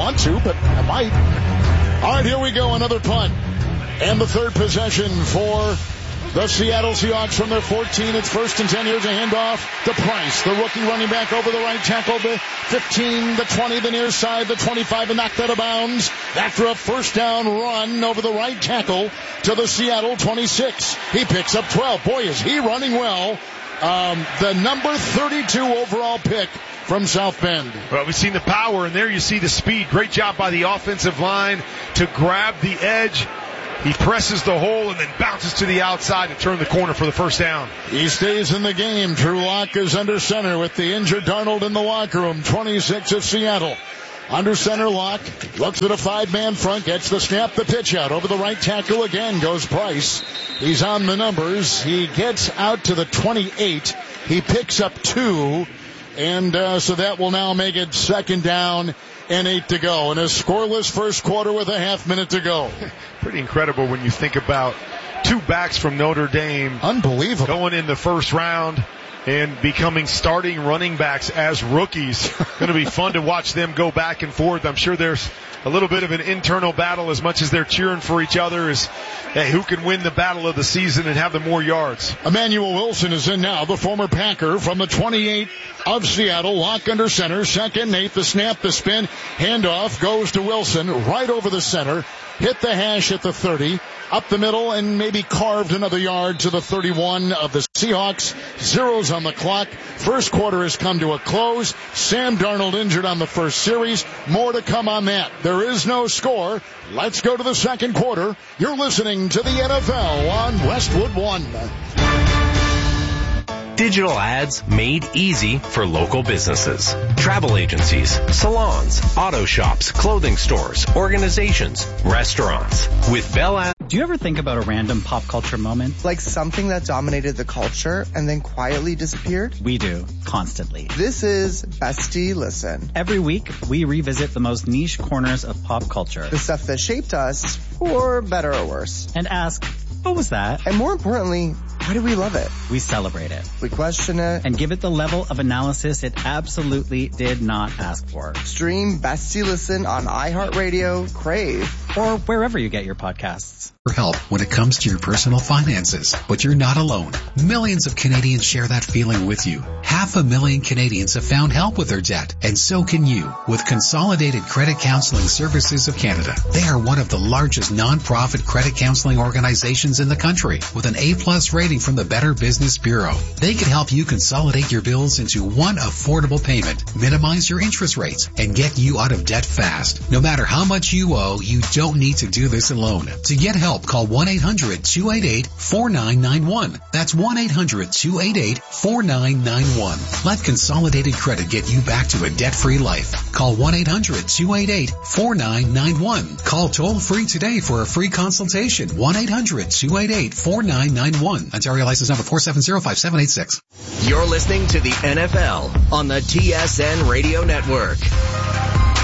want to, but I might. All right, here we go. Another punt. And the third possession for the Seattle Seahawks from their 14. It's 1st and 10. Here's a handoff to Price, the rookie running back over the right tackle, the 15, the 20, the near side, the 25, and knocked out of bounds after a first down run over the right tackle to the Seattle 26. He picks up 12. Boy, is he running well. The number 32 overall pick from South Bend. Well, we've seen the power, and there you see the speed. Great job by the offensive line to grab the edge. He presses the hole and then bounces to the outside to turn the corner for the first down. He stays in the game. Drew Lock is under center with the injured Darnold in the locker room. 26 of Seattle. Under center, Lock looks at a 5-man front, gets the snap, the pitch out. Over the right tackle again goes Price. He's on the numbers. He gets out to the 28. He picks up 2. And so that will now make it 2nd down and 8 to go. And a scoreless first quarter with a half minute to go. Pretty incredible when you think about 2 backs from Notre Dame. Unbelievable. Going in the first round and becoming starting running backs as rookies. Going to be fun to watch them go back and forth. I'm sure there's a little bit of an internal battle as much as they're cheering for each other as, hey, who can win the battle of the season and have the more yards. Emmanuel Wilson is in now, the former Packer from the 28 of Seattle. Lock under center, 2nd and 8, the snap, the spin, handoff goes to Wilson right over the center, hit the hash at the 30, up the middle and maybe carved another yard to the 31 of the Seahawks. Zeros on the clock. First quarter has come to a close. Sam Darnold injured on the first series. More to come on that. There is no score. Let's go to the second quarter. You're listening to the NFL on Westwood One. Digital ads made easy for local businesses. Travel agencies, salons, auto shops, clothing stores, organizations, restaurants. With Bell Ads. Do you ever think about a random pop culture moment? Like something that dominated the culture and then quietly disappeared? We do, constantly. This is Bestie Listen. Every week, we revisit the most niche corners of pop culture. The stuff that shaped us, for better or worse. And ask, what was that? And more importantly, why do we love it? We celebrate it. We question it. And give it the level of analysis it absolutely did not ask for. Stream Bestie Listen on iHeartRadio, Crave, or wherever you get your podcasts. For help when it comes to your personal finances, but you're not alone. Millions of Canadians share that feeling with you. 500,000 Canadians have found help with their debt, and so can you with Consolidated Credit Counseling Services of Canada. They are one of the largest non-profit credit counseling organizations in the country with an A+ rating from the Better Business Bureau. They can help you consolidate your bills into one affordable payment, minimize your interest rates, and get you out of debt fast. No matter how much you owe, you don't need to do this alone. To get help, call 1-800-288-4991. That's 1-800-288-4991. Let Consolidated Credit get you back to a debt-free life. Call 1-800-288-4991. Call toll-free today for a free consultation. 1-800-288-4991. Ontario license number 4705786. You're listening to the NFL on the TSN Radio Network.